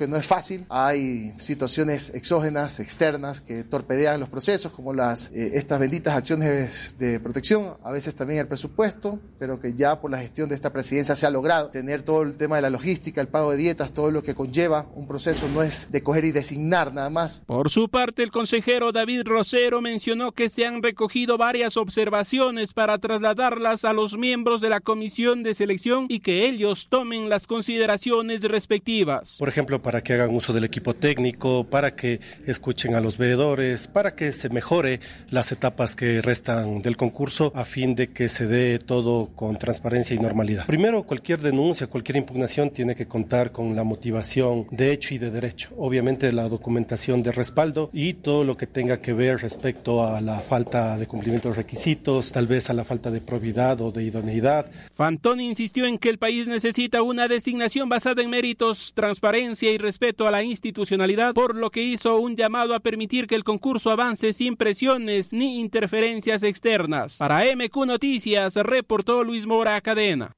que no es fácil, hay situaciones exógenas, externas, que torpedean los procesos, como estas benditas acciones de protección, a veces también el presupuesto, pero que ya por la gestión de esta presidencia se ha logrado tener todo el tema de la logística, el pago de dietas, todo lo que conlleva un proceso, no es de coger y designar nada más. Por su parte, el consejero David Rosero mencionó que se han recogido varias observaciones para trasladarlas a los miembros de la comisión de selección y que ellos tomen las consideraciones respectivas. Por ejemplo, para que hagan uso del equipo técnico, para que escuchen a los veedores, para que se mejore las etapas que restan del concurso a fin de que se dé todo con transparencia y normalidad. Primero, cualquier denuncia, cualquier impugnación tiene que contar con la motivación de hecho y de derecho. Obviamente la documentación de respaldo y todo lo que tenga que ver respecto a la falta de cumplimiento de requisitos, tal vez a la falta de probidad o de idoneidad. Fantoni insistió en que el país necesita una designación basada en méritos, transparencia y respeto a la institucionalidad, por lo que hizo un llamado a permitir que el concurso avance sin presiones ni interferencias externas. Para MQ Noticias, reportó Luis Mora Cadena.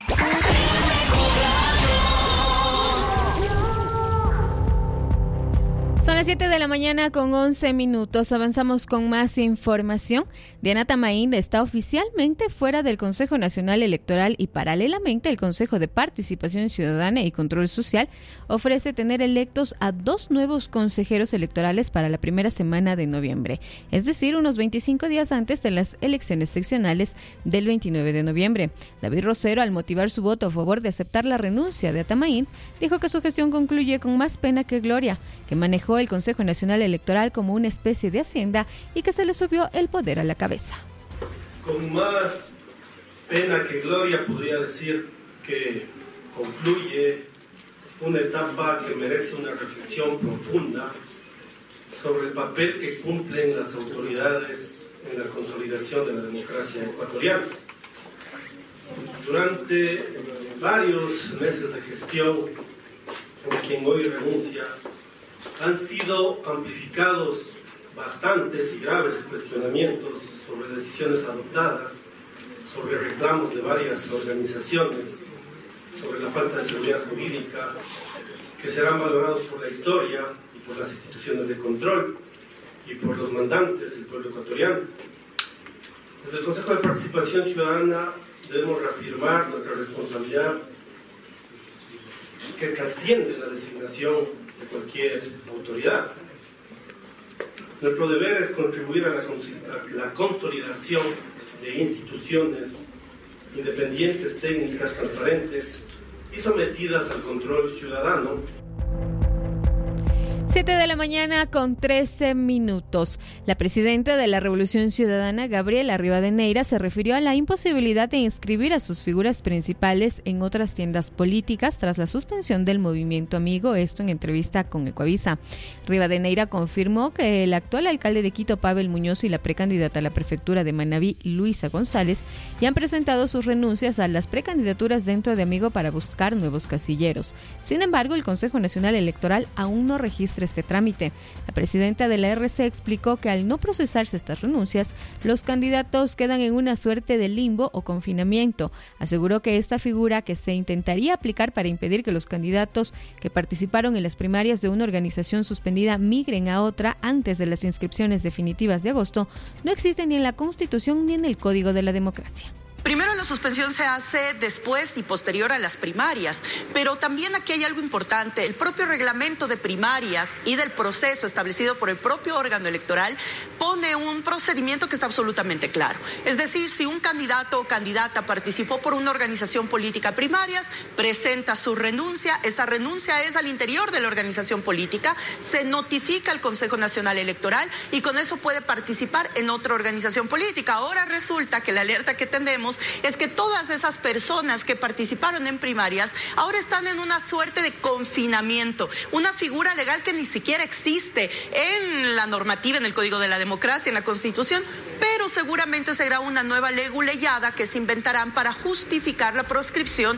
Son las 7 de la mañana con 11 minutos. Avanzamos con más información. Diana Tamaín está oficialmente fuera del Consejo Nacional Electoral y paralelamente el Consejo de Participación Ciudadana y Control Social ofrece tener electos a 2 nuevos consejeros electorales para la primera semana de noviembre, es decir, unos 25 días antes de las elecciones seccionales del 29 de noviembre. David Rosero, al motivar su voto a favor de aceptar la renuncia de Atamaín, dijo que su gestión concluye con más pena que gloria, que manejó el Consejo Nacional Electoral como una especie de hacienda y que se le subió el poder a la cabeza. Con más pena que gloria podría decir que concluye una etapa que merece una reflexión profunda sobre el papel que cumplen las autoridades en la consolidación de la democracia ecuatoriana. Durante varios meses de gestión por quien hoy renuncia, han sido amplificados bastantes y graves cuestionamientos sobre decisiones adoptadas, sobre reclamos de varias organizaciones, sobre la falta de seguridad jurídica, que serán valorados por la historia y por las instituciones de control y por los mandantes, el pueblo ecuatoriano. Desde el Consejo de Participación Ciudadana debemos reafirmar nuestra responsabilidad que trasciende la designación de cualquier autoridad. Nuestro deber es contribuir a la consolidación de instituciones independientes, técnicas, transparentes y sometidas al control ciudadano. 7 de la mañana con 13 minutos. La presidenta de la Revolución Ciudadana, Gabriela Rivadeneira, se refirió a la imposibilidad de inscribir a sus figuras principales en otras tiendas políticas tras la suspensión del movimiento Amigo, esto en entrevista con Ecuavisa. Rivadeneira confirmó que el actual alcalde de Quito, Pavel Muñoz, y la precandidata a la prefectura de Manabí, Luisa González, ya han presentado sus renuncias a las precandidaturas dentro de Amigo para buscar nuevos casilleros. Sin embargo, el Consejo Nacional Electoral aún no registra este trámite. La presidenta de la RC explicó que al no procesarse estas renuncias, los candidatos quedan en una suerte de limbo o confinamiento. Aseguró que esta figura que se intentaría aplicar para impedir que los candidatos que participaron en las primarias de una organización suspendida migren a otra antes de las inscripciones definitivas de agosto no existe ni en la Constitución ni en el Código de la Democracia. Primero, la suspensión se hace después y posterior a las primarias, pero también aquí hay algo importante. El propio reglamento de primarias y del proceso establecido por el propio órgano electoral pone un procedimiento que está absolutamente claro. Es decir, si un candidato o candidata participó por una organización política primarias, presenta su renuncia, esa renuncia es al interior de la organización política, se notifica al Consejo Nacional Electoral y con eso puede participar en otra organización política. Ahora resulta que la alerta que tenemos es que todas esas personas que participaron en primarias ahora están en una suerte de confinamiento, una figura legal que ni siquiera existe en la normativa, en el Código de la Democracia, en la Constitución, pero seguramente será una nueva leguleyada que se inventarán para justificar la proscripción.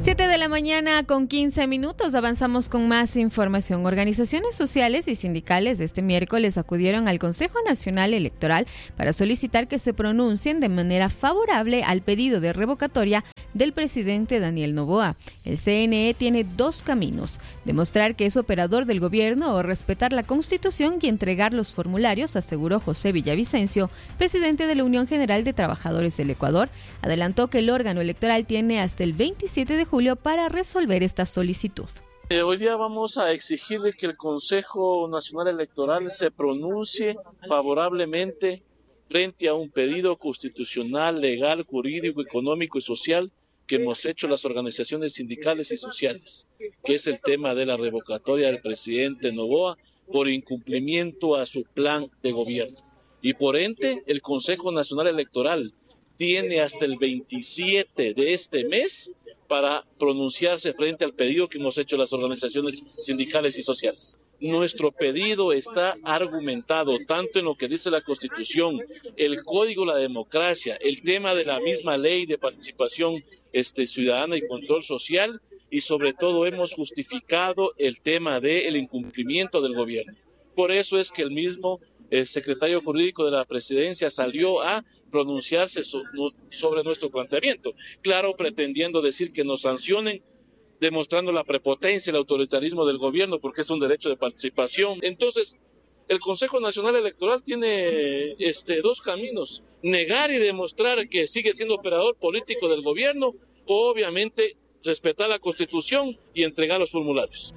7 de la mañana con 15 minutos, avanzamos con más información. Organizaciones sociales y sindicales este miércoles acudieron al Consejo Nacional Electoral para solicitar que se pronuncien de manera favorable al pedido de revocatoria del presidente Daniel Noboa. El CNE tiene dos caminos: demostrar que es operador del gobierno o respetar la Constitución y entregar los formularios, aseguró José Villavicencio, presidente de la Unión General de Trabajadores del Ecuador. Adelantó que el órgano electoral tiene hasta el 27 de julio para resolver esta solicitud. Hoy día vamos a exigirle que el Consejo Nacional Electoral se pronuncie favorablemente frente a un pedido constitucional, legal, jurídico, económico y social que hemos hecho las organizaciones sindicales y sociales, que es el tema de la revocatoria del presidente Noboa por incumplimiento a su plan de gobierno. Y por ende, el Consejo Nacional Electoral tiene hasta el 27 de este mes para pronunciarse frente al pedido que hemos hecho las organizaciones sindicales y sociales. Nuestro pedido está argumentado tanto en lo que dice la Constitución, el Código de la Democracia, el tema de la misma ley de participación ciudadana y control social, y sobre todo hemos justificado el tema del incumplimiento del gobierno. Por eso es que el mismo secretario jurídico de la presidencia salió a pronunciarse sobre nuestro planteamiento, claro, pretendiendo decir que nos sancionen, demostrando la prepotencia y el autoritarismo del gobierno, porque es un derecho de participación. Entonces, el Consejo Nacional Electoral tiene dos caminos: negar y demostrar que sigue siendo operador político del gobierno, o obviamente respetar la Constitución y entregar los formularios.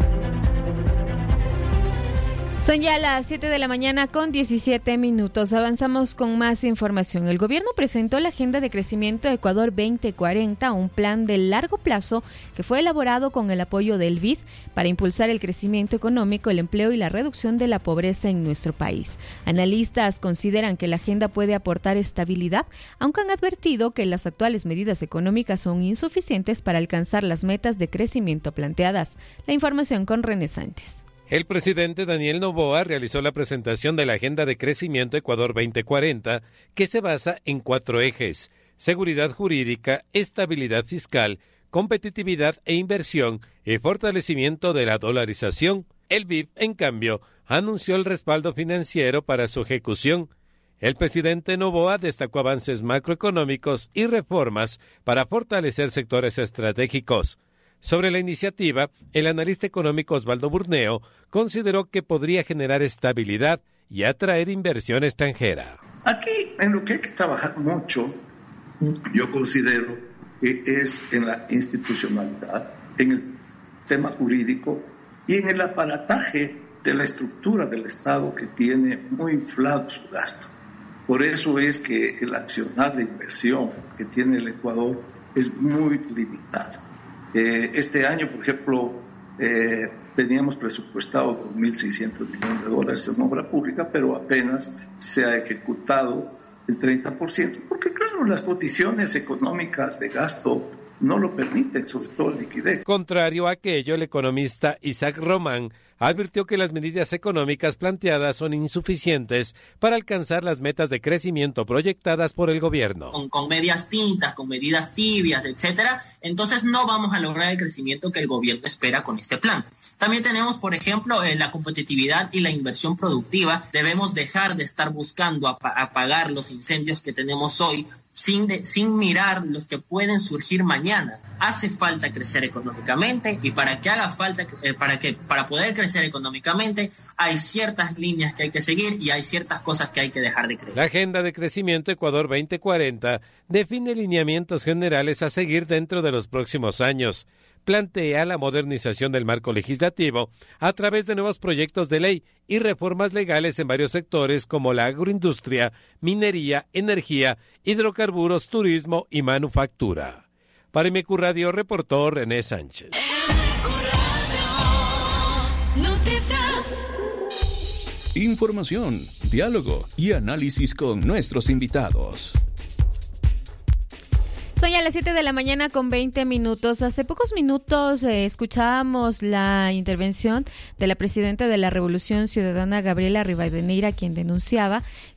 Son ya las 7 de la mañana con 17 minutos. Avanzamos con más información. El gobierno presentó la Agenda de Crecimiento Ecuador 2040, un plan de largo plazo que fue elaborado con el apoyo del BID para impulsar el crecimiento económico, el empleo y la reducción de la pobreza en nuestro país. Analistas consideran que la agenda puede aportar estabilidad, aunque han advertido que las actuales medidas económicas son insuficientes para alcanzar las metas de crecimiento planteadas. La información con René Sánchez. El presidente Daniel Noboa realizó la presentación de la Agenda de Crecimiento Ecuador 2040, que se basa en 4 ejes: seguridad jurídica, estabilidad fiscal, competitividad e inversión y fortalecimiento de la dolarización. El BID, en cambio, anunció el respaldo financiero para su ejecución. El presidente Noboa destacó avances macroeconómicos y reformas para fortalecer sectores estratégicos. Sobre la iniciativa, el analista económico Osvaldo Burneo consideró que podría generar estabilidad y atraer inversión extranjera. Aquí, en lo que hay que trabajar mucho, yo considero que es en la institucionalidad, en el tema jurídico y en el aparataje de la estructura del Estado, que tiene muy inflado su gasto. Por eso es que el accionar de inversión que tiene el Ecuador es muy limitado. Este año, por ejemplo, teníamos presupuestado $2.600 millones en obra pública, pero apenas se ha ejecutado el 30%, porque claro, las condiciones económicas de gasto no lo permiten, sobre todo la liquidez. Contrario a aquello, el economista Isaac Román advirtió que las medidas económicas planteadas son insuficientes para alcanzar las metas de crecimiento proyectadas por el gobierno. Con medias tintas, con medidas tibias, etcétera, entonces no vamos a lograr el crecimiento que el gobierno espera con este plan. También tenemos, por ejemplo, la competitividad y la inversión productiva. Debemos dejar de estar buscando apagar los incendios que tenemos hoy sin mirar los que pueden surgir mañana. Hace falta crecer económicamente, y para que haga falta, para poder crecer económicamente, hay ciertas líneas que hay que seguir y hay ciertas cosas que hay que dejar de creer. La Agenda de Crecimiento Ecuador 2040 define lineamientos generales a seguir dentro de los próximos años. Plantea la modernización del marco legislativo a través de nuevos proyectos de ley y reformas legales en varios sectores como la agroindustria, minería, energía, hidrocarburos, turismo y manufactura. Para MQ Radio reportó René Sánchez. Información, diálogo y análisis con nuestros invitados. Son ya las 7 de la mañana con 20 minutos. Hace pocos minutos escuchábamos la intervención de la presidenta de la Revolución Ciudadana, Gabriela Rivadeneira, quien denunciaba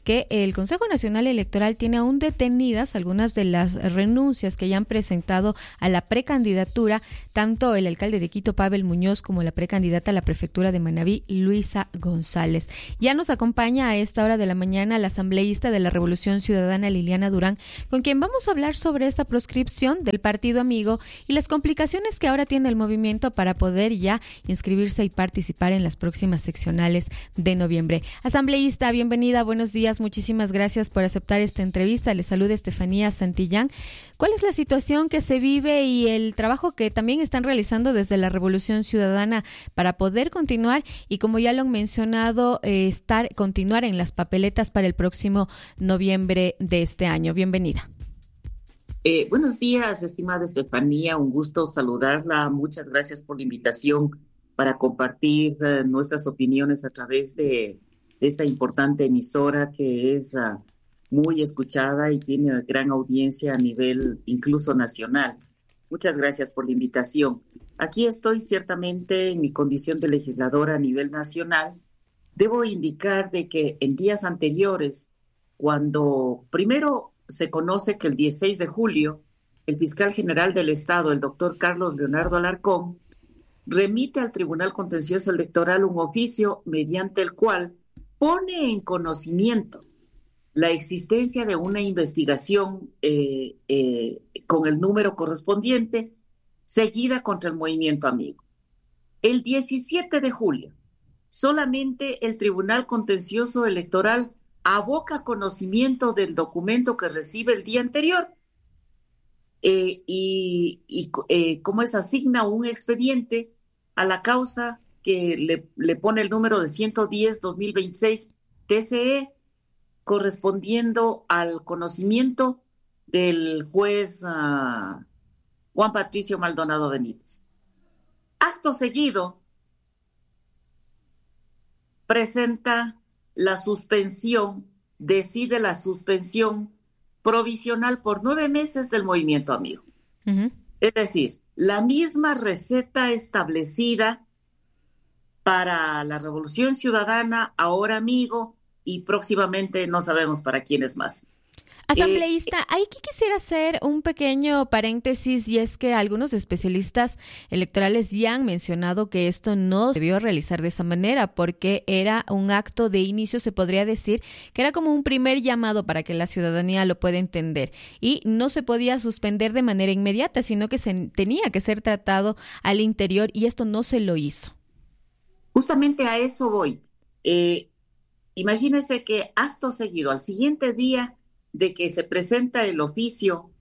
que el Consejo Nacional Electoral tiene aún detenidas algunas de las renuncias que ya han presentado a la precandidatura, tanto el alcalde de Quito, Pavel Muñoz, como la precandidata a la prefectura de Manabí, Luisa González. Ya nos acompaña a esta hora de la mañana la asambleísta de la Revolución Ciudadana, Liliana Durán, con quien vamos a hablar sobre esta proscripción del Partido Amigo y las complicaciones que ahora tiene el movimiento para poder ya inscribirse y participar en las próximas seccionales de noviembre. Asambleísta, bienvenida, buenos días, muchísimas gracias por aceptar esta entrevista. Le saluda Estefanía Santillán. ¿Cuál es la situación que se vive y el trabajo que también están realizando desde la Revolución Ciudadana para poder continuar y, como ya lo han mencionado, continuar en las papeletas para el próximo noviembre de este año? Bienvenida. Buenos días, estimada Estefanía, un gusto saludarla. Muchas gracias por la invitación para compartir nuestras opiniones a través de esta importante emisora que es muy escuchada y tiene gran audiencia a nivel incluso nacional. Muchas gracias por la invitación. Aquí estoy ciertamente en mi condición de legisladora a nivel nacional. Debo indicar de que en días anteriores, cuando primero se conoce que el 16 de julio, el fiscal general del Estado, el doctor Carlos Leonardo Alarcón, remite al Tribunal Contencioso Electoral un oficio mediante el cual pone en conocimiento la existencia de una investigación con el número correspondiente seguida contra el Movimiento Amigo. El 17 de julio, solamente el Tribunal Contencioso Electoral aboca conocimiento del documento que recibe el día anterior como es, asigna un expediente a la causa que le pone el número de 110-2026 TCE, correspondiendo al conocimiento del juez Juan Patricio Maldonado Benítez. Acto seguido, decide la suspensión provisional por 9 meses del Movimiento Amigo. Uh-huh. Es decir, la misma receta establecida para la Revolución Ciudadana, ahora Amigo, y próximamente no sabemos para quiénes más. Asambleísta, ahí quisiera hacer un pequeño paréntesis, y es que algunos especialistas electorales ya han mencionado que esto no debió realizar de esa manera porque era un acto de inicio, se podría decir, que era como un primer llamado para que la ciudadanía lo pueda entender y no se podía suspender de manera inmediata, sino que tenía que ser tratado al interior y esto no se lo hizo. Justamente a eso voy. Imagínese que acto seguido, al siguiente día de que se presenta el oficio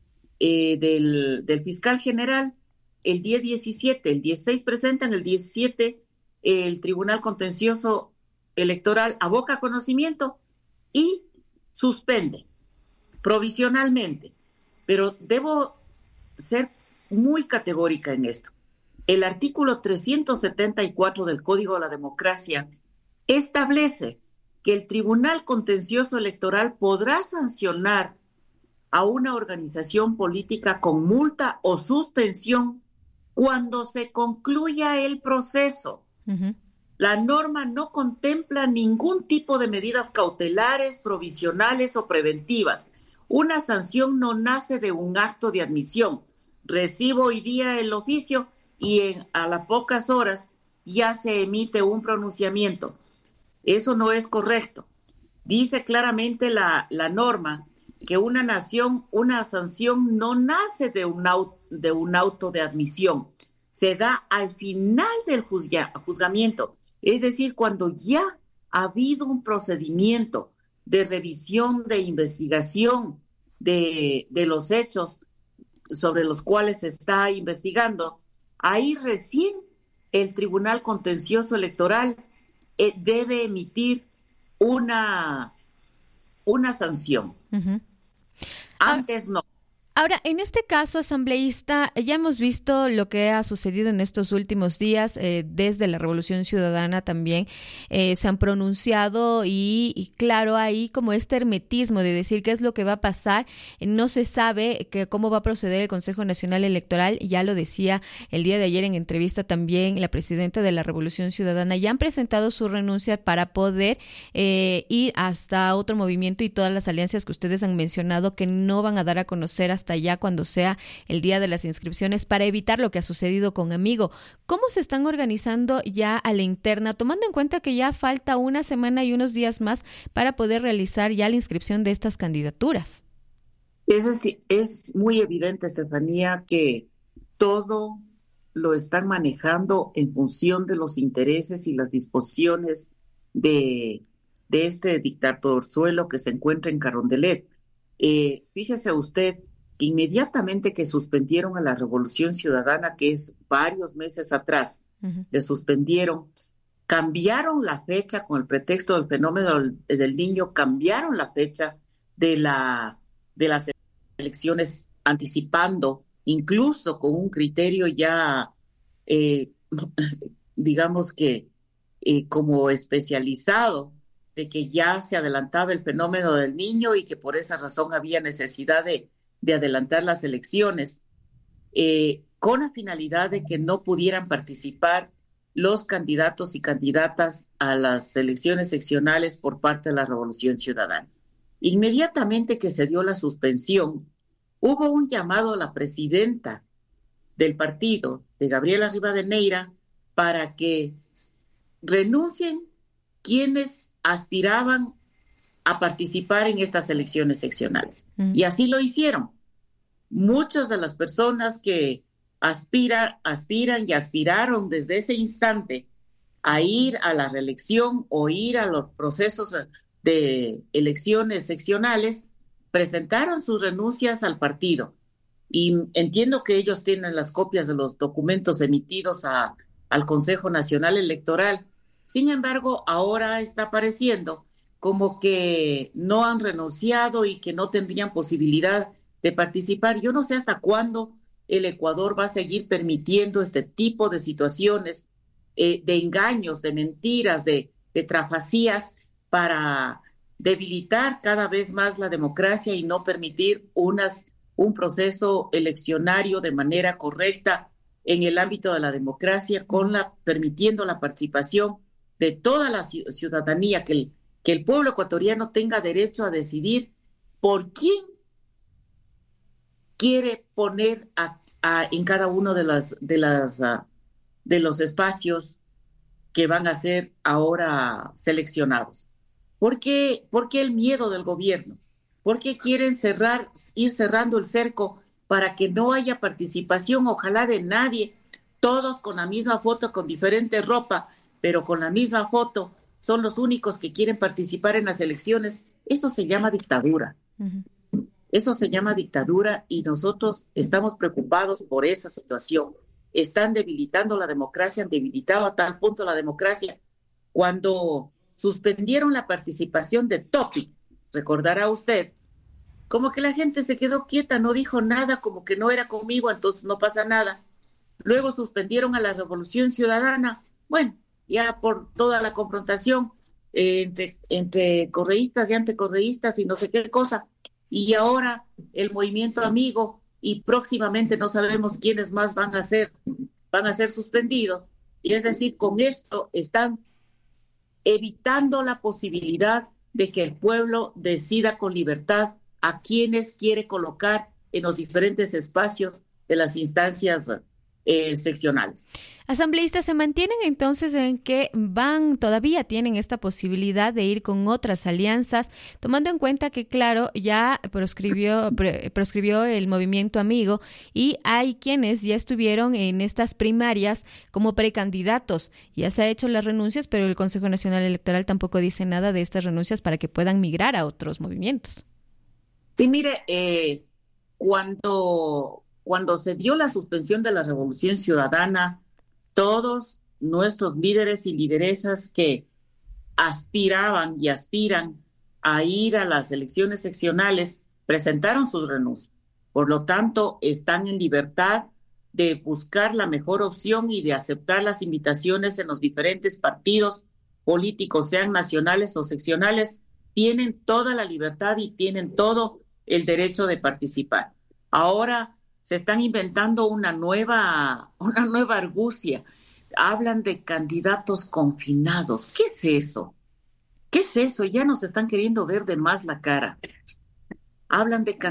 del fiscal general, el día 17, el 16 presentan, el 17 el Tribunal Contencioso Electoral aboca conocimiento y suspende provisionalmente. Pero debo ser muy categórica en esto. El artículo 374 del Código de la Democracia establece que el Tribunal Contencioso Electoral podrá sancionar a una organización política con multa o suspensión cuando se concluya el proceso. Uh-huh. La norma no contempla ningún tipo de medidas cautelares, provisionales o preventivas. Una sanción no nace de un acto de admisión. Recibo hoy día el oficio y a las pocas horas ya se emite un pronunciamiento. Eso no es correcto. Dice claramente la norma que una sanción no nace de un auto de admisión. Se da al final del juzgamiento. Es decir, cuando ya ha habido un procedimiento de revisión, de investigación de los hechos sobre los cuales se está investigando, ahí recién el Tribunal Contencioso Electoral debe emitir una sanción. Uh-huh. Antes no. Ahora, en este caso, asambleísta, ya hemos visto lo que ha sucedido en estos últimos días, desde la Revolución Ciudadana también se han pronunciado y claro, hay como este hermetismo de decir qué es lo que va a pasar. No se sabe cómo va a proceder el Consejo Nacional Electoral, ya lo decía el día de ayer en entrevista también la presidenta de la Revolución Ciudadana, ya han presentado su renuncia para poder ir hasta otro movimiento y todas las alianzas que ustedes han mencionado que no van a dar a conocer hasta ya cuando sea el día de las inscripciones para evitar lo que ha sucedido con Amigo. ¿Cómo se están organizando ya a la interna, tomando en cuenta que ya falta una semana y unos días más para poder realizar ya la inscripción de estas candidaturas? Es muy evidente, Estefanía, que todo lo están manejando en función de los intereses y las disposiciones de este dictadorzuelo que se encuentra en Carondelet. Fíjese usted, inmediatamente que suspendieron a la Revolución Ciudadana, que es varios meses atrás, le suspendieron, cambiaron la fecha con el pretexto del fenómeno del Niño, cambiaron la fecha de las elecciones, anticipando, incluso con un criterio ya, digamos que como especializado, de que ya se adelantaba el fenómeno del Niño y que por esa razón había necesidad de adelantar las elecciones, con la finalidad de que no pudieran participar los candidatos y candidatas a las elecciones seccionales por parte de la Revolución Ciudadana. Inmediatamente que se dio la suspensión, hubo un llamado a la presidenta del partido, de Gabriela Rivadeneira, para que renuncien quienes aspiraban a participar en estas elecciones seccionales. Y así lo hicieron. Muchas de las personas que aspiran y aspiraron desde ese instante a ir a la reelección o ir a los procesos de elecciones seccionales, presentaron sus renuncias al partido. Y entiendo que ellos tienen las copias de los documentos emitidos al Consejo Nacional Electoral. Sin embargo, ahora está pareciendo como que no han renunciado y que no tendrían posibilidad de participar. Yo no sé hasta cuándo el Ecuador va a seguir permitiendo este tipo de situaciones, de engaños, de mentiras, de trafacías, para debilitar cada vez más la democracia y no permitir un proceso eleccionario de manera correcta en el ámbito de la democracia, permitiendo la participación de toda la ciudadanía, que el pueblo ecuatoriano tenga derecho a decidir por quién quiere poner en cada uno de los espacios que van a ser ahora seleccionados. ¿Por qué el miedo del gobierno? ¿Por qué quieren ir cerrando el cerco para que no haya participación, ojalá de nadie, todos con la misma foto, con diferente ropa, pero con la misma foto, son los únicos que quieren participar en las elecciones? Eso se llama dictadura. Eso se llama dictadura y nosotros estamos preocupados por esa situación. Están debilitando la democracia, han debilitado a tal punto la democracia. Cuando suspendieron la participación de Topic, recordará usted, como que la gente se quedó quieta, no dijo nada, como que no era conmigo, entonces no pasa nada. Luego suspendieron a la Revolución Ciudadana, bueno, ya por toda la confrontación entre correístas y anticorreístas y no sé qué cosa. Y ahora el movimiento Amigo, y próximamente no sabemos quiénes más van a ser suspendidos. Y es decir, con esto están evitando la posibilidad de que el pueblo decida con libertad a quienes quiere colocar en los diferentes espacios de las instancias seccionales. Asambleístas, ¿se mantienen entonces en que todavía tienen esta posibilidad de ir con otras alianzas, tomando en cuenta que, claro, ya proscribió el movimiento Amigo y hay quienes ya estuvieron en estas primarias como precandidatos? Ya se ha hecho las renuncias, pero el Consejo Nacional Electoral tampoco dice nada de estas renuncias para que puedan migrar a otros movimientos. Sí, mire, cuando se dio la suspensión de la Revolución Ciudadana, todos nuestros líderes y lideresas que aspiraban y aspiran a ir a las elecciones seccionales presentaron sus renuncias. Por lo tanto, están en libertad de buscar la mejor opción y de aceptar las invitaciones en los diferentes partidos políticos, sean nacionales o seccionales. Tienen toda la libertad y tienen todo el derecho de participar. Ahora se están inventando una nueva argucia. Hablan de candidatos confinados. ¿Qué es eso? ¿Qué es eso? Ya nos están queriendo ver de más la cara. Hablan de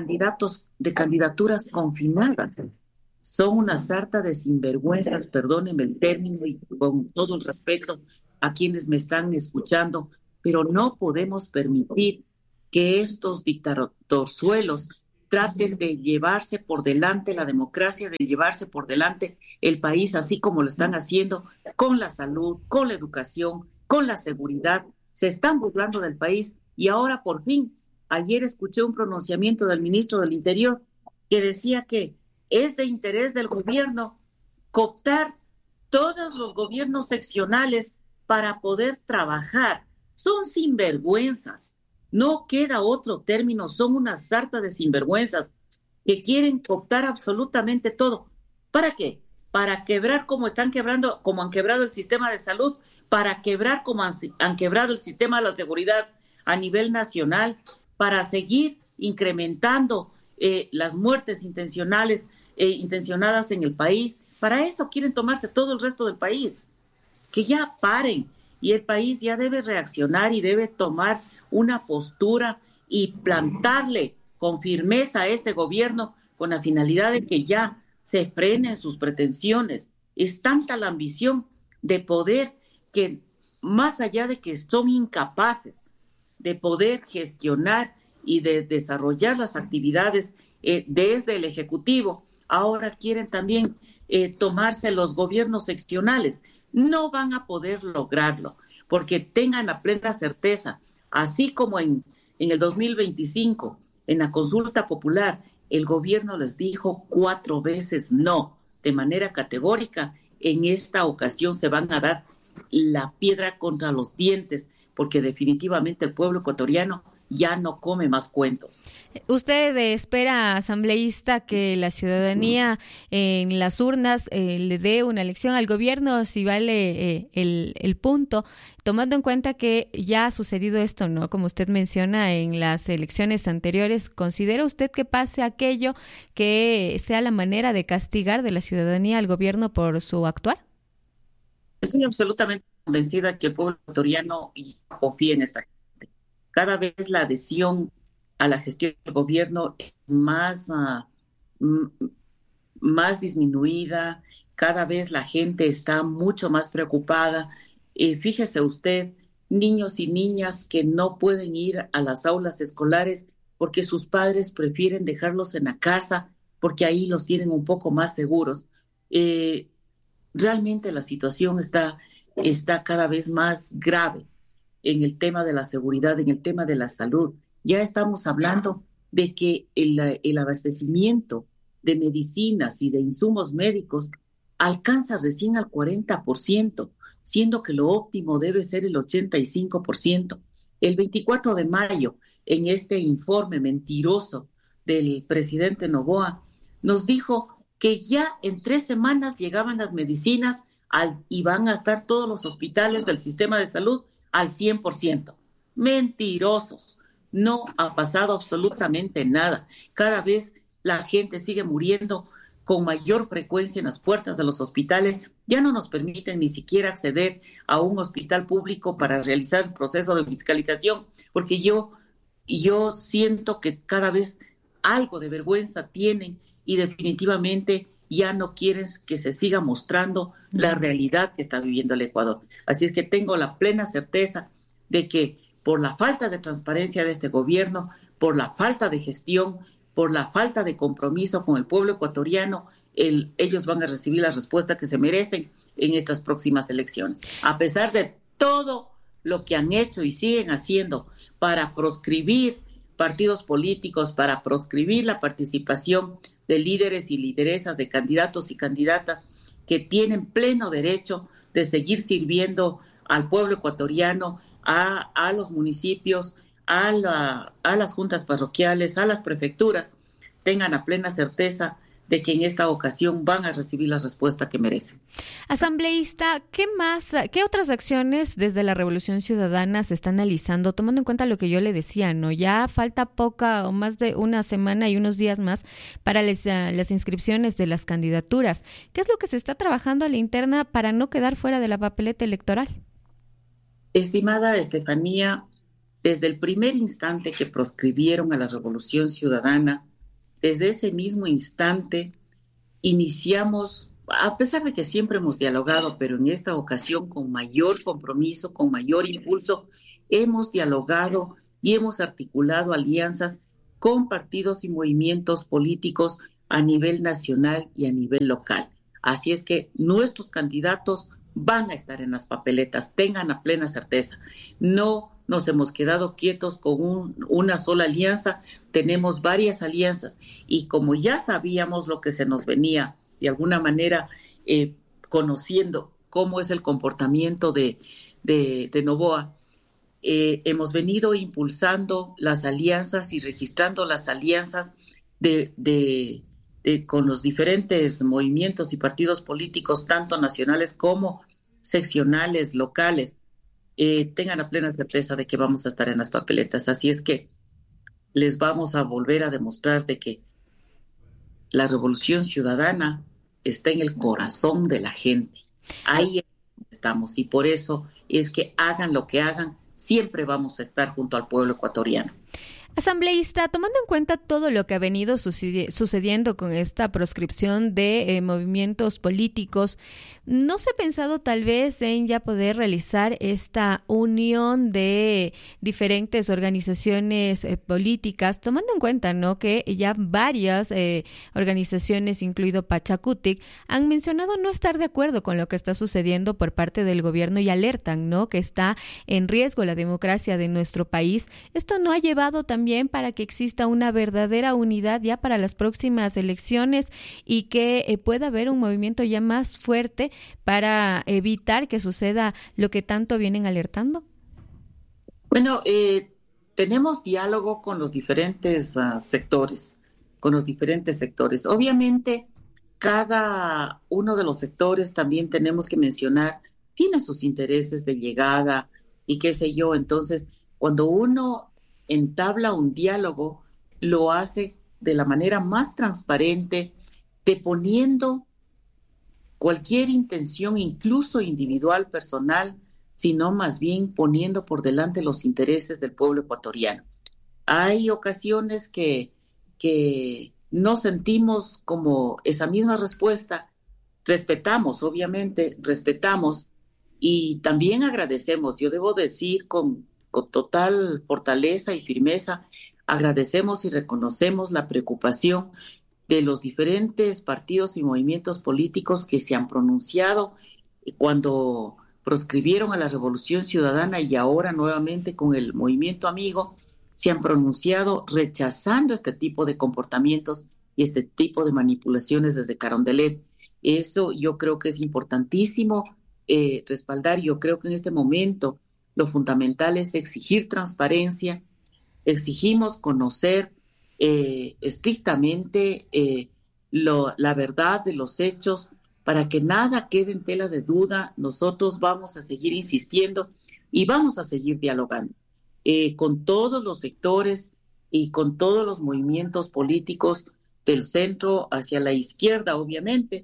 candidaturas confinadas. Son una sarta de sinvergüenzas, perdónenme el término y con todo el respeto a quienes me están escuchando, pero no podemos permitir que estos dictadorzuelos traten de llevarse por delante la democracia, de llevarse por delante el país, así como lo están haciendo con la salud, con la educación, con la seguridad. Se están burlando del país y ahora por fin, ayer escuché un pronunciamiento del ministro del Interior que decía que es de interés del gobierno cooptar todos los gobiernos seccionales para poder trabajar. Son sinvergüenzas. No queda otro término, son una sarta de sinvergüenzas que quieren cooptar absolutamente todo. ¿Para qué? Para quebrar como han quebrado el sistema de salud, para quebrar como han quebrado el sistema de la seguridad a nivel nacional, para seguir incrementando las muertes intencionadas en el país. Para eso quieren tomarse todo el resto del país. Que ya paren, y el país ya debe reaccionar y debe tomar una postura y plantarle con firmeza a este gobierno con la finalidad de que ya se frenen sus pretensiones. Es tanta la ambición de poder que, más allá de que son incapaces de poder gestionar y de desarrollar las actividades desde el Ejecutivo, ahora quieren también tomarse los gobiernos seccionales. No van a poder lograrlo, porque tengan la plena certeza, así como en el 2025, en la consulta popular, el gobierno les dijo 4 veces no, de manera categórica. En esta ocasión se van a dar la piedra contra los dientes, porque definitivamente el pueblo ecuatoriano ya no come más cuentos. ¿Usted espera, asambleísta, que la ciudadanía en las urnas le dé una elección al gobierno, si vale el punto, tomando en cuenta que ya ha sucedido esto, ¿no? Como usted menciona en las elecciones anteriores, ¿considera usted que pase aquello que sea la manera de castigar de la ciudadanía al gobierno por su actuar? Estoy absolutamente convencida que el pueblo ecuatoriano confía en esta gente. Cada vez la adhesión a la gestión del gobierno es más disminuida, cada vez la gente está mucho más preocupada. Fíjese usted, niños y niñas que no pueden ir a las aulas escolares porque sus padres prefieren dejarlos en la casa porque ahí los tienen un poco más seguros. Realmente la situación está cada vez más grave en el tema de la seguridad, en el tema de la salud. Ya estamos hablando de que el abastecimiento de medicinas y de insumos médicos alcanza recién al 40%, siendo que lo óptimo debe ser el 85%. El 24 de mayo, en este informe mentiroso del presidente Noboa, nos dijo que ya en 3 semanas llegaban las medicinas y van a estar todos los hospitales del sistema de salud al 100%. Mentirosos. No ha pasado absolutamente nada. Cada vez la gente sigue muriendo con mayor frecuencia en las puertas de los hospitales. Ya no nos permiten ni siquiera acceder a un hospital público para realizar el proceso de fiscalización, porque yo siento que cada vez algo de vergüenza tienen y definitivamente ya no quieren que se siga mostrando la realidad que está viviendo el Ecuador. Así es que tengo la plena certeza de que por la falta de transparencia de este gobierno, por la falta de gestión, por la falta de compromiso con el pueblo ecuatoriano, ellos van a recibir la respuesta que se merecen en estas próximas elecciones. A pesar de todo lo que han hecho y siguen haciendo para proscribir partidos políticos, para proscribir la participación de líderes y lideresas, de candidatos y candidatas que tienen pleno derecho de seguir sirviendo al pueblo ecuatoriano, a los municipios, a las juntas parroquiales, a las prefecturas. tengan la plena certeza de que en esta ocasión van a recibir la respuesta que merecen. Asambleísta, ¿qué otras acciones desde la Revolución Ciudadana se están analizando, tomando en cuenta lo que yo le decía, ¿no? Ya falta poca o más de una semana y unos días más para las inscripciones de las candidaturas. ¿Qué es lo que se está trabajando a la interna para no quedar fuera de la papeleta electoral? Estimada Estefanía, desde el primer instante que proscribieron a la Revolución Ciudadana, desde ese mismo instante iniciamos, a pesar de que siempre hemos dialogado, pero en esta ocasión con mayor compromiso, con mayor impulso, hemos dialogado y hemos articulado alianzas con partidos y movimientos políticos a nivel nacional y a nivel local. Así es que nuestros candidatos van a estar en las papeletas, tengan la plena certeza. No nos hemos quedado quietos con una sola alianza, tenemos varias alianzas y como ya sabíamos lo que se nos venía, de alguna manera conociendo cómo es el comportamiento de Noboa, hemos venido impulsando las alianzas y registrando las alianzas con los diferentes movimientos y partidos políticos, tanto nacionales como seccionales, locales. Tengan la plena certeza de que vamos a estar en las papeletas. Así es que les vamos a volver a demostrar de que la Revolución Ciudadana está en el corazón de la gente. Ahí estamos y por eso es que hagan lo que hagan, siempre vamos a estar junto al pueblo ecuatoriano. Asambleísta, tomando en cuenta todo lo que ha venido sucediendo con esta proscripción de movimientos políticos, ¿no se ha pensado tal vez en ya poder realizar esta unión de diferentes organizaciones políticas, tomando en cuenta, ¿no?, que ya varias organizaciones, incluido Pachakutik, han mencionado no estar de acuerdo con lo que está sucediendo por parte del gobierno y alertan, ¿no?, que está en riesgo la democracia de nuestro país? Esto no ha llevado también para que exista una verdadera unidad ya para las próximas elecciones y que pueda haber un movimiento ya más fuerte para evitar que suceda lo que tanto vienen alertando. Bueno, tenemos diálogo con los diferentes sectores, Obviamente, cada uno de los sectores también tenemos que mencionar, tiene sus intereses de llegada y qué sé yo. Entonces, cuando uno entabla un diálogo, lo hace de la manera más transparente, deponiendo cualquier intención, incluso individual, personal, sino más bien poniendo por delante los intereses del pueblo ecuatoriano. Hay ocasiones que no sentimos como esa misma respuesta. Respetamos, obviamente, y también agradecemos. Yo debo decir con total fortaleza y firmeza, agradecemos y reconocemos la preocupación de los diferentes partidos y movimientos políticos que se han pronunciado cuando proscribieron a la Revolución Ciudadana y ahora nuevamente con el Movimiento Amigo, se han pronunciado rechazando este tipo de comportamientos y este tipo de manipulaciones desde Carondelet. Eso yo creo que es importantísimo respaldar. Yo creo que en este momento lo fundamental es exigir transparencia, exigimos conocer estrictamente la verdad de los hechos para que nada quede en tela de duda. Nosotros vamos a seguir insistiendo y vamos a seguir dialogando con todos los sectores y con todos los movimientos políticos del centro hacia la izquierda, obviamente,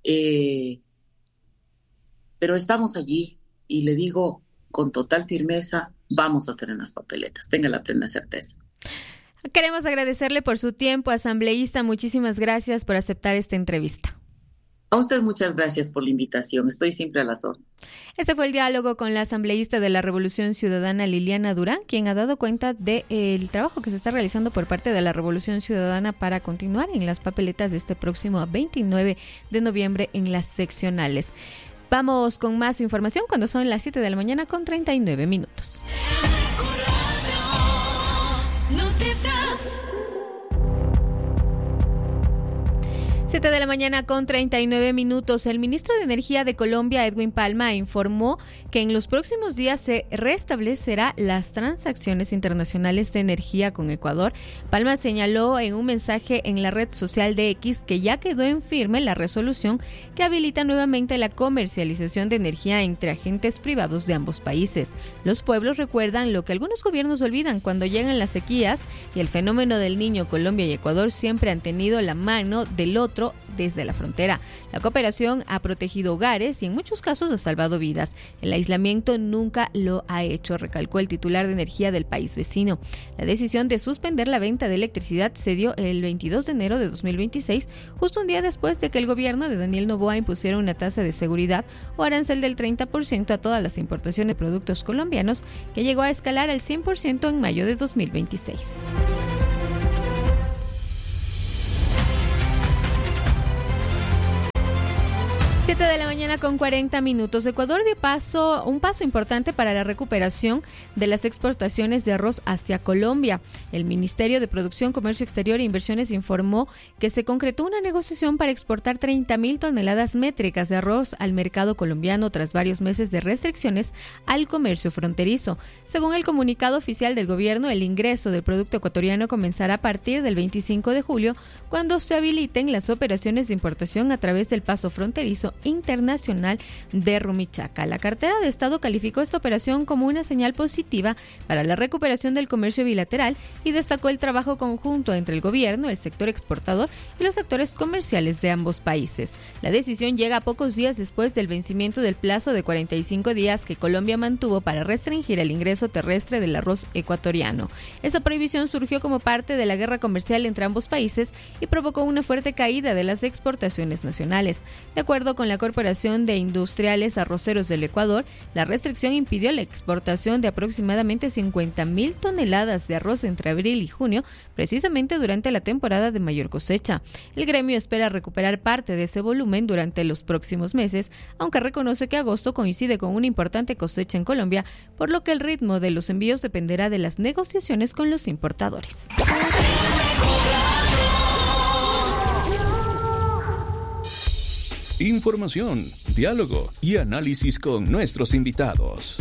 pero estamos allí y le digo con total firmeza, vamos a estar en las papeletas, tenga la plena certeza. Queremos agradecerle por su tiempo, asambleísta. Muchísimas gracias por aceptar esta entrevista. A usted muchas gracias por la invitación. Estoy siempre a las órdenes. Este fue el diálogo con la asambleísta de la Revolución Ciudadana, Liliana Durán, quien ha dado cuenta del trabajo que se está realizando por parte de la Revolución Ciudadana para continuar en las papeletas de este próximo 29 de noviembre en las seccionales. Vamos con más información cuando son las 7 de la mañana con 39 minutos. 7 de la mañana con 39 minutos. El ministro de Energía de Colombia, Edwin Palma, informó que en los próximos días se restablecerá las transacciones internacionales de energía con Ecuador. Palma señaló en un mensaje en la red social de X que ya quedó en firme la resolución que habilita nuevamente la comercialización de energía entre agentes privados de ambos países. Los pueblos recuerdan lo que algunos gobiernos olvidan cuando llegan las sequías y el fenómeno del Niño. Colombia y Ecuador siempre han tenido la mano del otro desde la frontera. La cooperación ha protegido hogares y en muchos casos ha salvado vidas. El aislamiento nunca lo ha hecho, recalcó el titular de energía del país vecino. La decisión de suspender la venta de electricidad se dio el 22 de enero de 2026, justo un día después de que el gobierno de Daniel Noboa impusiera una tasa de seguridad o arancel del 30% a todas las importaciones de productos colombianos, que llegó a escalar al 100% en mayo de 2026. 7 de la mañana con 40 minutos. Ecuador dio un paso importante para la recuperación de las exportaciones de arroz hacia Colombia. El Ministerio de Producción, Comercio Exterior e Inversiones informó que se concretó una negociación para exportar 30.000 toneladas métricas de arroz al mercado colombiano tras varios meses de restricciones al comercio fronterizo. Según el comunicado oficial del gobierno, el ingreso del producto ecuatoriano comenzará a partir del 25 de julio, cuando se habiliten las operaciones de importación a través del paso fronterizo internacional de Rumichaca. La cartera de Estado calificó esta operación como una señal positiva para la recuperación del comercio bilateral y destacó el trabajo conjunto entre el gobierno, el sector exportador y los sectores comerciales de ambos países. La decisión llega a pocos días después del vencimiento del plazo de 45 días que Colombia mantuvo para restringir el ingreso terrestre del arroz ecuatoriano. Esa prohibición surgió como parte de la guerra comercial entre ambos países y provocó una fuerte caída de las exportaciones nacionales. De acuerdo con la Corporación de Industriales Arroceros del Ecuador, la restricción impidió la exportación de aproximadamente 50.000 toneladas de arroz entre abril y junio, precisamente durante la temporada de mayor cosecha. El gremio espera recuperar parte de ese volumen durante los próximos meses, aunque reconoce que agosto coincide con una importante cosecha en Colombia, por lo que el ritmo de los envíos dependerá de las negociaciones con los importadores. Información, diálogo y análisis con nuestros invitados.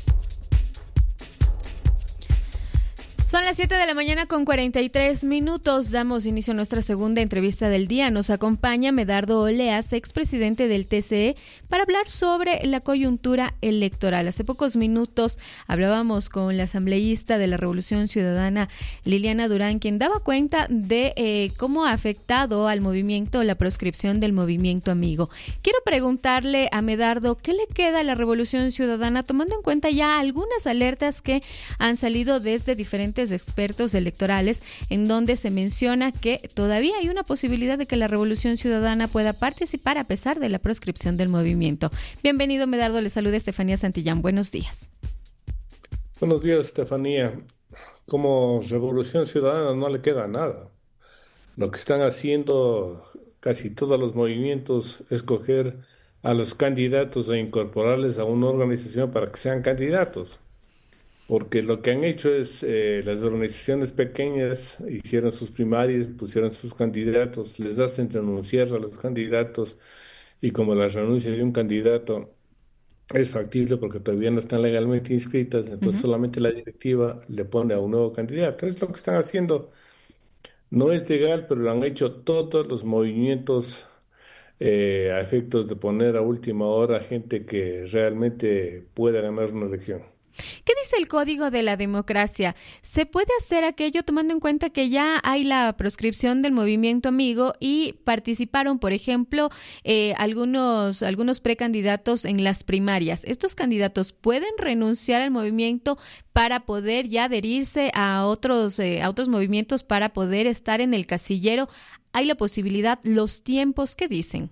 Son las 7 de la mañana con 43 minutos. Damos inicio a nuestra segunda entrevista del día. Nos acompaña Medardo Oleas, expresidente del TCE, para hablar sobre la coyuntura electoral. Hace pocos minutos hablábamos con la asambleísta de la Revolución Ciudadana, Liliana Durán, quien daba cuenta de cómo ha afectado al movimiento la proscripción del movimiento amigo. Quiero preguntarle a Medardo, ¿qué le queda a la Revolución Ciudadana, tomando en cuenta ya algunas alertas que han salido desde diferentes expertos electorales, en donde se menciona que todavía hay una posibilidad de que la Revolución Ciudadana pueda participar a pesar de la proscripción del movimiento? Bienvenido, Medardo, le saluda Estefanía Santillán. Buenos días. Buenos días, Estefanía. Como Revolución Ciudadana no le queda nada. Lo que están haciendo casi todos los movimientos es coger a los candidatos e incorporarles a una organización para que sean candidatos. Porque lo que han hecho es, las organizaciones pequeñas hicieron sus primarias, pusieron sus candidatos, les hacen renunciar a los candidatos, y como la renuncia de un candidato es factible porque todavía no están legalmente inscritas, entonces solamente la directiva le pone a un nuevo candidato. Es lo que están haciendo. No es legal, pero lo han hecho todos los movimientos a efectos de poner a última hora gente que realmente pueda ganar una elección. ¿Qué dice el Código de la Democracia? ¿Se puede hacer aquello tomando en cuenta que ya hay la proscripción del movimiento amigo y participaron, por ejemplo, algunos precandidatos en las primarias? ¿Estos candidatos pueden renunciar al movimiento para poder ya adherirse a otros movimientos, para poder estar en el casillero? ¿Hay la posibilidad? ¿Los tiempos qué dicen?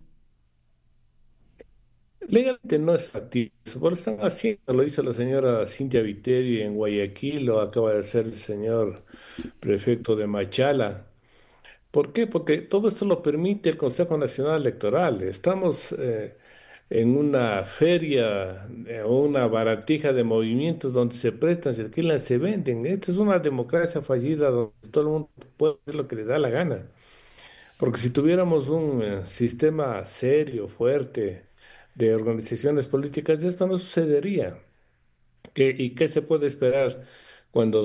Legalmente no es factible, eso lo están haciendo, lo hizo la señora Cintia Viteri en Guayaquil, lo acaba de hacer el señor prefecto de Machala. ¿Por qué? Porque todo esto lo permite el Consejo Nacional Electoral. Estamos en una feria, una baratija de movimientos donde se prestan, se alquilan, se venden. Esta es una democracia fallida donde todo el mundo puede hacer lo que le da la gana. Porque si tuviéramos un sistema serio, fuerte, de organizaciones políticas, esto no sucedería. ¿Y qué se puede esperar cuando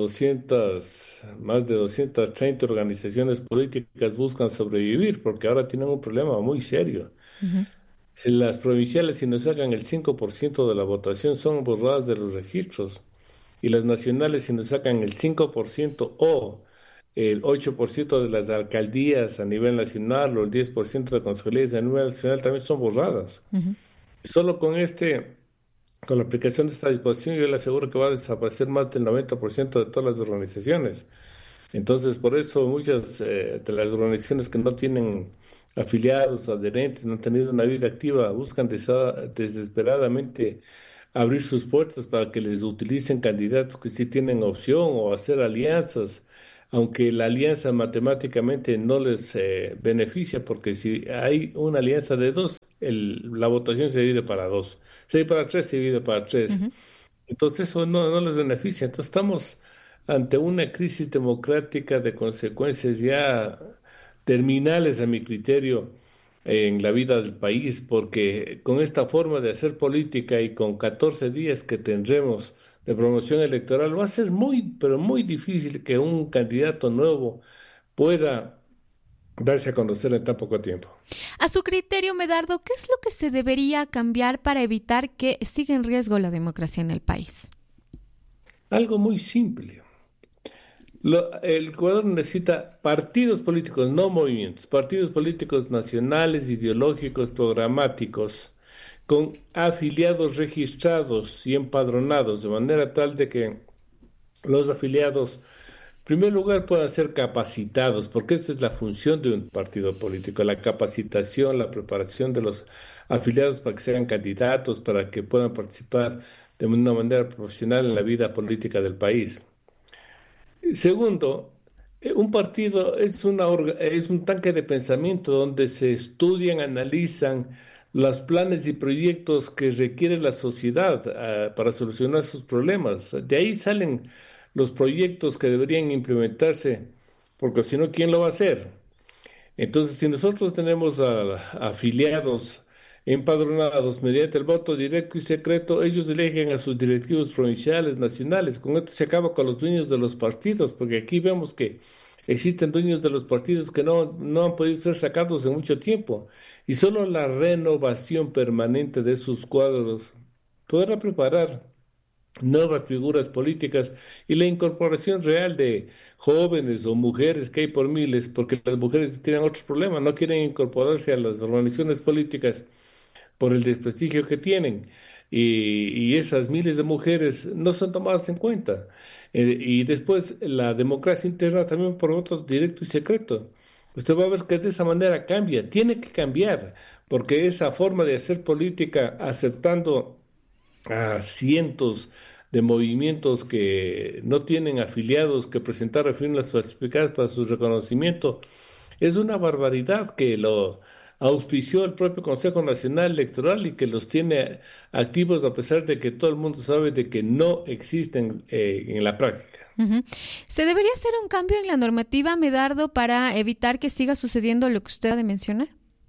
más de 230 organizaciones políticas buscan sobrevivir? Porque ahora tienen un problema muy serio. Ujú. Si las provinciales, si nos sacan el 5% de la votación, son borradas de los registros. Y las nacionales, si nos sacan el 5% o el 8% de las alcaldías a nivel nacional o el 10% de concejalías a nivel nacional, también son borradas. Ujú. Solo con la aplicación de esta disposición, yo le aseguro que va a desaparecer más del 90% de todas las organizaciones. Entonces, por eso muchas de las organizaciones que no tienen afiliados, adherentes, no han tenido una vida activa, buscan desesperadamente abrir sus puertas para que les utilicen candidatos que sí tienen opción o hacer alianzas, aunque la alianza matemáticamente no les beneficia, porque si hay una alianza de dos, la votación se divide para dos, se divide para tres, se divide para tres. Ujú. Entonces eso no les beneficia. Entonces estamos ante una crisis democrática de consecuencias ya terminales a mi criterio en la vida del país, porque con esta forma de hacer política y con 14 días que tendremos de promoción electoral, va a ser muy, pero muy difícil que un candidato nuevo pueda darse a conocer en tan poco tiempo. A su criterio, Medardo, ¿qué es lo que se debería cambiar para evitar que siga en riesgo la democracia en el país? Algo muy simple. El Ecuador necesita partidos políticos, no movimientos, partidos políticos nacionales, ideológicos, programáticos, con afiliados registrados y empadronados, de manera tal de que los afiliados, en primer lugar, puedan ser capacitados, porque esa es la función de un partido político, la capacitación, la preparación de los afiliados para que sean candidatos, para que puedan participar de una manera profesional en la vida política del país. Segundo, un partido es un tanque de pensamiento donde se estudian, analizan los planes y proyectos que requiere la sociedad para solucionar sus problemas. De ahí salen los proyectos que deberían implementarse, porque si no, ¿quién lo va a hacer? Entonces, si nosotros tenemos afiliados empadronados mediante el voto directo y secreto, ellos eligen a sus directivos provinciales, nacionales. Con esto se acaba con los dueños de los partidos, porque aquí vemos que existen dueños de los partidos que no han podido ser sacados en mucho tiempo. Y solo la renovación permanente de sus cuadros podrá preparar nuevas figuras políticas y la incorporación real de jóvenes o mujeres que hay por miles, porque las mujeres tienen otros problemas, no quieren incorporarse a las organizaciones políticas por el desprestigio que tienen, y esas miles de mujeres no son tomadas en cuenta. Y después la democracia interna también por voto directo y secreto. Usted va a ver que de esa manera cambia, tiene que cambiar, porque esa forma de hacer política aceptando a cientos de movimientos que no tienen afiliados que presentar firmas falsificadas para su reconocimiento es una barbaridad que lo auspició el propio Consejo Nacional Electoral y que los tiene activos a pesar de que todo el mundo sabe de que no existen en la práctica. Uh-huh. ¿Se debería hacer un cambio en la normativa, Medardo, para evitar que siga sucediendo lo que usted ha de mencionar?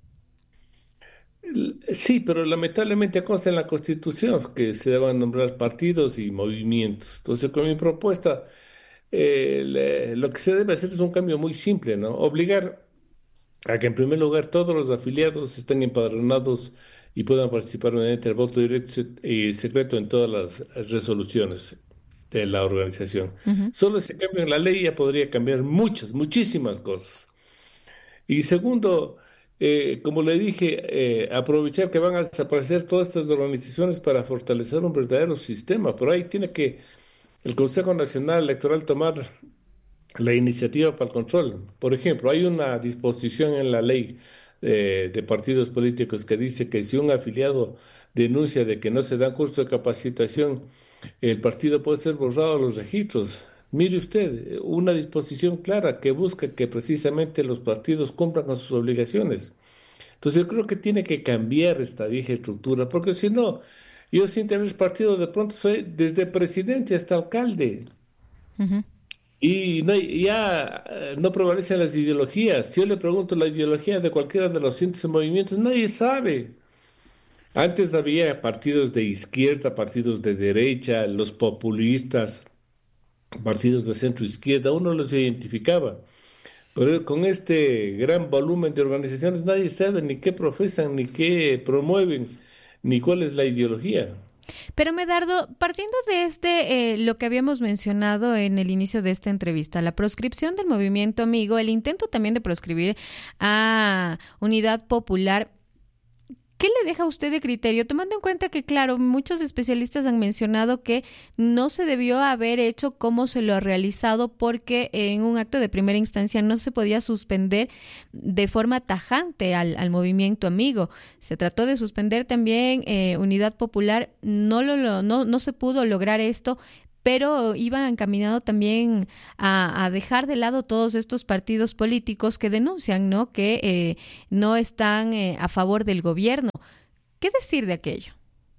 Sí, pero lamentablemente consta en la Constitución que se deban nombrar partidos y movimientos. Entonces, con mi propuesta, lo que se debe hacer es un cambio muy simple, ¿no? Obligar a que en primer lugar todos los afiliados estén empadronados y puedan participar mediante el voto directo y secreto en todas las resoluciones de la organización. Uh-huh. Solo ese cambio en la ley ya podría cambiar muchísimas cosas. Y segundo, como le dije, aprovechar que van a desaparecer todas estas organizaciones para fortalecer un verdadero sistema. Por ahí tiene que el Consejo Nacional Electoral tomar la iniciativa para el control. Por ejemplo, hay una disposición en la ley de partidos políticos que dice que si un afiliado denuncia de que no se da curso de capacitación, el partido puede ser borrado de los registros. Mire usted, una disposición clara que busca que precisamente los partidos cumplan con sus obligaciones. Entonces yo creo que tiene que cambiar esta vieja estructura, porque si no, yo sin tener partido de pronto soy desde presidente hasta alcalde. Uh-huh. Y no prevalecen las ideologías. Si yo le pregunto la ideología de cualquiera de los cientos movimientos, nadie sabe. Antes había partidos de izquierda, partidos de derecha, los populistas, partidos de centro izquierda, uno los identificaba. Pero con este gran volumen de organizaciones nadie sabe ni qué profesan, ni qué promueven, ni cuál es la ideología. Pero Medardo, partiendo de lo que habíamos mencionado en el inicio de esta entrevista, la proscripción del movimiento Amigo, el intento también de proscribir a Unidad Popular, ¿qué le deja a usted de criterio? Tomando en cuenta que, claro, muchos especialistas han mencionado que no se debió haber hecho como se lo ha realizado porque en un acto de primera instancia no se podía suspender de forma tajante al movimiento Amigo. Se trató de suspender también Unidad Popular, no se pudo lograr esto, pero iban encaminado también a dejar de lado todos estos partidos políticos que denuncian, ¿no?, que no están a favor del gobierno. ¿Qué decir de aquello?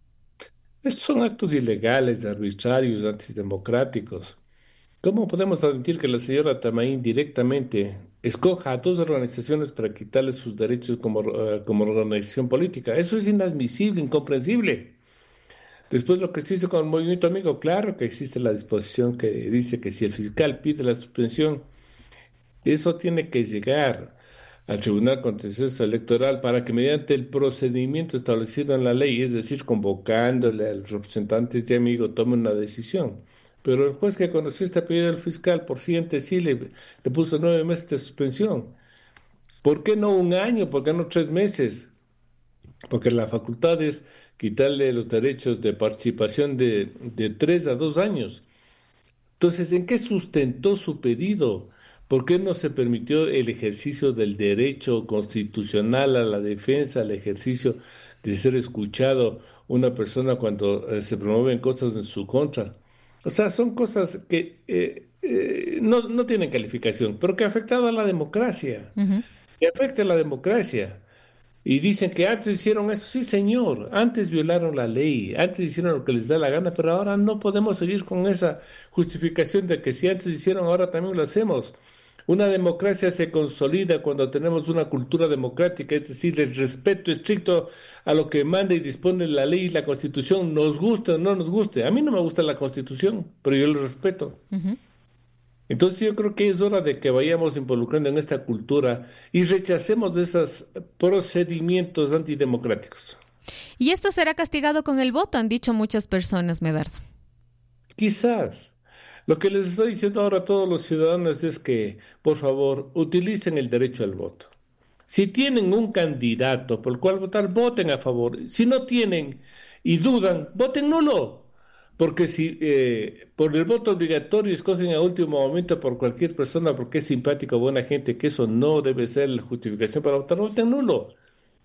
Estos son actos ilegales, arbitrarios, antidemocráticos. ¿Cómo podemos admitir que la señora Tamaín directamente escoja a dos organizaciones para quitarles sus derechos como organización política? Eso es inadmisible, incomprensible. Después lo que se hizo con el movimiento Amigo, claro que existe la disposición que dice que si el fiscal pide la suspensión, eso tiene que llegar al Tribunal Contencioso Electoral para que mediante el procedimiento establecido en la ley, es decir, convocándole a los representantes de Amigo, tome una decisión. Pero el juez que conoció este pedido del fiscal, por siguiente sí le puso 9 meses de suspensión. ¿Por qué no 1 año? ¿Por qué no 3 meses? Porque la facultad es quitarle los derechos de participación de 3 a 2 años. Entonces, ¿en qué sustentó su pedido? ¿Por qué no se permitió el ejercicio del derecho constitucional a la defensa, el ejercicio de ser escuchado una persona cuando se promueven cosas en su contra? O sea, son cosas que no tienen calificación, pero que ha afectado a la democracia, que afecta a la democracia. Y dicen que antes hicieron eso. Sí, señor, antes violaron la ley, antes hicieron lo que les da la gana, pero ahora no podemos seguir con esa justificación de que si antes hicieron, ahora también lo hacemos. Una democracia se consolida cuando tenemos una cultura democrática, es decir, el respeto estricto a lo que manda y dispone la ley y la Constitución, nos guste o no nos guste. A mí no me gusta la Constitución, pero yo lo respeto. Entonces yo creo que es hora de que vayamos involucrando en esta cultura y rechacemos esos procedimientos antidemocráticos. Y esto será castigado con el voto, han dicho muchas personas, Medardo. Quizás. Lo que les estoy diciendo ahora a todos los ciudadanos es que, por favor, utilicen el derecho al voto. Si tienen un candidato por el cual votar, voten a favor. Si no tienen y dudan, voten nulo. Porque si por el voto obligatorio escogen a último momento por cualquier persona porque es simpático o buena gente, que eso no debe ser la justificación para votar, voten nulo.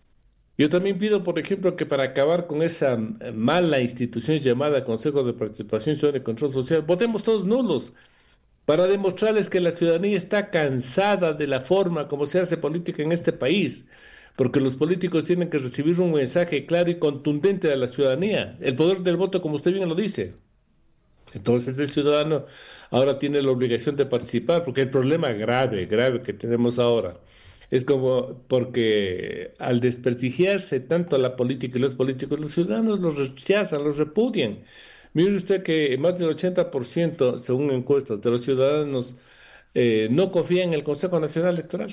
Yo también pido, por ejemplo, que para acabar con esa mala institución llamada Consejo de Participación Ciudadana y Control Social, votemos todos nulos para demostrarles que la ciudadanía está cansada de la forma como se hace política en este país, porque los políticos tienen que recibir un mensaje claro y contundente de la ciudadanía, el poder del voto, como usted bien lo dice. Entonces el ciudadano ahora tiene la obligación de participar, porque el problema grave que tenemos ahora es como porque al desprestigiarse tanto la política y los políticos, los ciudadanos los rechazan, los repudian. Mire usted que más del 80%, según encuestas, de los ciudadanos no confían en el Consejo Nacional Electoral.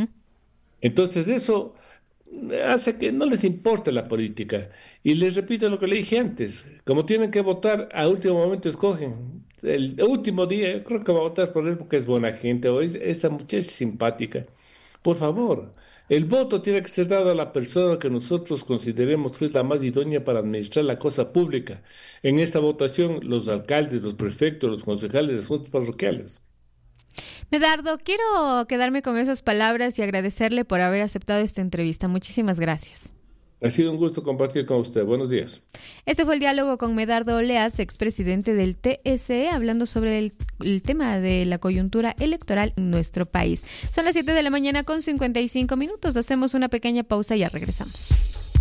Entonces eso hace que no les importe la política. Y les repito lo que le dije antes, como tienen que votar, a último momento escogen. El último día, yo creo que va a votar por él porque es buena gente o esa muchacha es simpática. Por favor, el voto tiene que ser dado a la persona que nosotros consideremos que es la más idónea para administrar la cosa pública. En esta votación, los alcaldes, los prefectos, los concejales, los juntas parroquiales. Medardo, quiero quedarme con esas palabras y agradecerle por haber aceptado esta entrevista. Muchísimas gracias. Ha sido un gusto compartir con usted. Buenos días. Este fue el diálogo con Medardo Oleas, expresidente del TSE, hablando sobre el tema de la coyuntura electoral en nuestro país. Son las 7 de la mañana con 55 minutos. Hacemos una pequeña pausa y ya regresamos.